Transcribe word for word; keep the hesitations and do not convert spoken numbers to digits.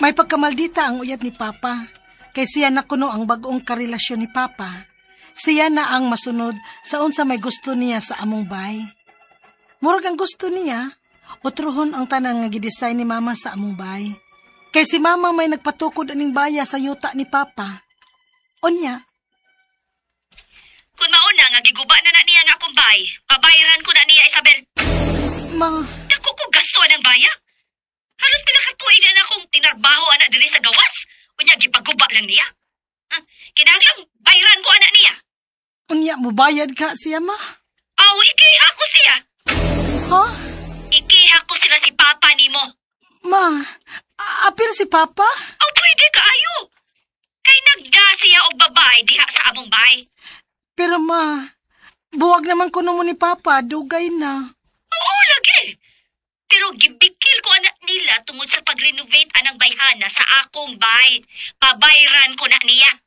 May pagkamaldita ang uyab ni Papa, kay siya na kuno ang bagong karelasyon ni Papa. Siya na ang masunod sa unsa may gusto niya sa among bay. Murag ang gusto niya, utruhon ang tanan nga gidesign ni Mama sa among bay. Kay si Mama may nagpatukod aning baya sa yuta ni Papa. Unya. Kung mauna nga giguba na na niya nga akong bay, pabayaran ko na niya, Isabel. Ma... Dako ko gasto ng baya. Halos pinakatuig na akong tinarbaho anak diri sa gawas. Unya gipaguba lang niya. Huh? Kinahanglan bayaran ko anak niya. Unya, mubayad ka siya, Ma? Aw, ikiha ko siya. Ha? Ikiha ko sila si Papa nimo. Ma, apil si Papa? Aw, pwede ka ayo. Kay nagda siya og babay diha sa among bay. Pero Ma, buwag naman kuno mo ni Papa, dugay na. Oo, lagi. Pero gibikil ko anak nila tungod sa pag-renovate anang bayhana sa akong bay. Pabayran ko na niya.